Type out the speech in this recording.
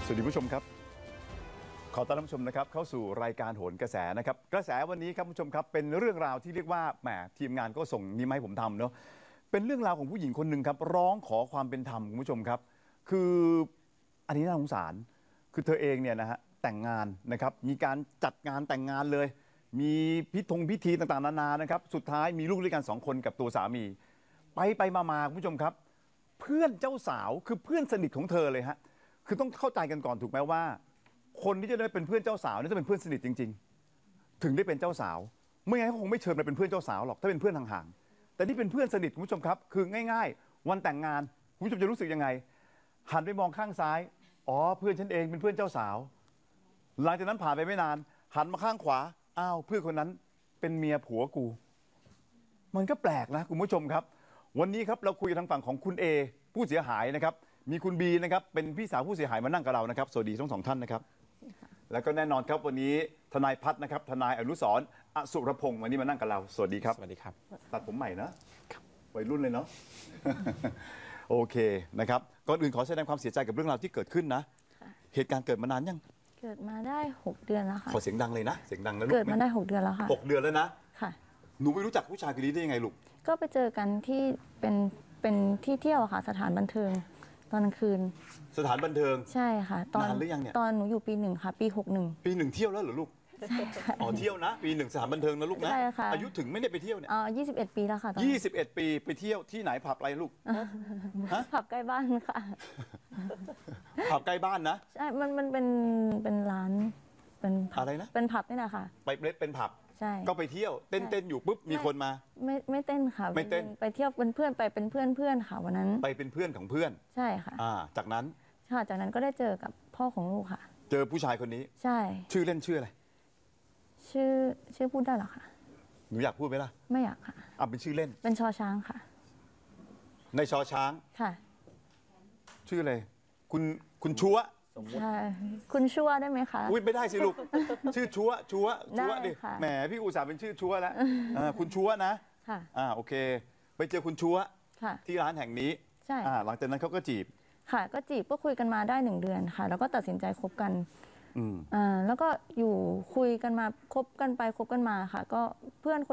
สวัสดีผู้ชมครับขอต้อนรับผู้ชมนะครับเข้าสู่รายการโหนกระแสนะครับกระแสวันนี้ครับผู้ชมครับเป็นเรื่องราวที่เรียกว่าแหมทีมงานก็ส่งนี้มาให้ผมทำเนาะเป็นเรื่องราวของผู้หญิงคนหนึ่งครับร้องขอความเป็นธรรมคุณผู้ชมครับคืออันนี้น่าสงสารคือเธอเองเนี่ยนะฮะแต่งงานนะครับมีการจัดงานแต่งงานเลยมีพิธีต่างๆนานานะครับสุดท้ายมีลูกด้วยกัน2 คนกับตัวสามีไปมาคุณผู้ชมครับเพื่อนเจ้าสาวคือเพื่อนสนิทของเธอเลยฮะคือต้องเข้าใจกันก่อนถูกไหมว่าคนที่จะได้เป็นเพื่อนเจ้าสาวนี่ต้องเป็นเพื่อนสนิทจริงๆถึงได้เป็นเจ้าสาวไม่งั้นเขาคงไม่เชิญมาเป็นเพื่อนเจ้าสาวหรอกถ้าเป็นเพื่อนห่างๆแต่นี่เป็นเพื่อนสนิทคุณผู้ชมครับคือง่ายๆวันแต่งงานคุณผู้ชมจะรู้สึกยังไงหันไปมองข้างซ้ายอ๋อเพื่อนฉันเองเป็นเพื่อนเจ้าสาวหลังจากนั้นผ่านไปไม่นานหันมาข้างขวาอ้าวเพื่อนคนนั้นเป็นเมียผัวกูมันก็แปลกนะคุณผู้ชมครับวันนี้ครับเราคุยกันทางฝั่งของคุณเอผู้เสียหายนะครับมีคุณบีนะครับเป็นพี่สาวผู้เสียหายมานั่งกับเรานะครับสวัสดีทั้ง2 ท่านนะครับแล้วก็แน่นอนครับวันนี้ทนายพัฒน์นะครับทนายอนุสรณ์อสุรพงศ์วันนี้มานั่งกับเราสวัสดีครับสวัสดีครับตัดผมใหม่นะวัยรุ่นเลยเนาะ โอเคนะครับก่อนอื่นขอแสดงความเสียใจกับเรื่องราวที่เกิดขึ้นนะเหตุการณ์เกิดมานานยังเกิดมาได้6 เดือนแล้วค่ะขอเสียงดังเลยนะเสียงดังนะลูกเกิดมาได้6 เดือนแล้วค่ะ 6 เดือนแล้วนะค่ะหนูไปรู้จักผู้ชายคนนี้ได้ยังไงลูกก็ไปเจอกันที่เป็นที่เที่ยวอะค่ะสถานบันเทิงตอนกลางคืนสถานบันเทิงใช่ค่ะนานหรือยังเนี่ยตอนหนูอยู่ปี 1ค่ะปี61 ปี 1เที่ยวแล้วเหรอลูกอ๋อเที่ยวนะปี 1สถานบันเทิงนะลูกนะใช่ค่ะอายุถึงไม่ได้ไปเที่ยวเนี่ย 21 ปีแล้วค่ะตอน 21 ปีไปเที่ยวที่ไหนผับอะไรลูกผับใกล้บ้านค่ะผับใกล้บ้านนะใช่มันเป็นร้านเป็นอะไรนะเป็นผับนี่แหละค่ะไปเป็นผับใช่ก็ไปเที่ยวเต้นอยู่ปุ๊บมีคนมาไม่เต้นค่ะไม่เต้นไปเที่ยวเป็นเพื่อนไปเป็นเพื่อนค่ะวันนั้นไปเป็นเพื่อนของเพื่อนใช่ค่ะจากนั้นค่ะจากนั้นก็ได้เจอกับพ่อของลูกค่ะเจอผู้ชายคนนี้ใช่ชื่อเล่นชื่ออะไรชื่อพูดได้หรอคะหนูอยากพูดไหมล่ะไม่อยากค่ะเป็นชื่อเล่นเป็นชอช้างค่ะในชอช้างค่ะชื่ออะไรคุณชัวใช่คุณชัวได้ไหมคะอุ้ยไม่ได้สิลูกชื่อชัวดิแหมพี่อุตส่าห์เป็นชื่อชัวแล้วคุณชัวนะค่ะโอเคไปเจอคุณชัวที่ร้านแห่งนี้ใช่หลังจากนั้นเขาก็จีบค่ะก็จีบก็คุยกันมาได้1 เดือนค่ะแล้วก็ตัดสินใจคบกันแล้วก็อยู่คุยกันมาคบกันไปคบกันมาค่ะก็เพื่อนคน